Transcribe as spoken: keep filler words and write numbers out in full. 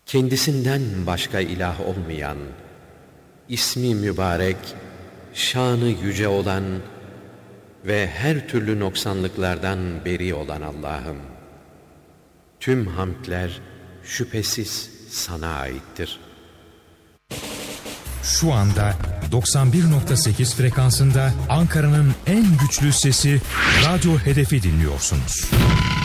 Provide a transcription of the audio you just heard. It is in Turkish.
Kendisinden başka ilah olmayan, ismi mübarek, şanı yüce olan ve her türlü noksanlıklardan beri olan Allah'ım, tüm hamdler şüphesiz sana aittir. Şu anda doksan bir nokta sekiz frekansında Ankara'nın en güçlü sesi Radyo Hedef'i dinliyorsunuz.